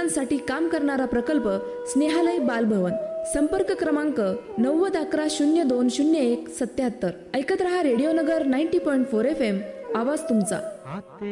मुलांसाठी काम करणारा प्रकल्प स्नेहालय बालभवन. संपर्क क्रमांक 9011020177. ऐकत रहा रेडिओ नगर 90.4 FM. आवाज तुमचा.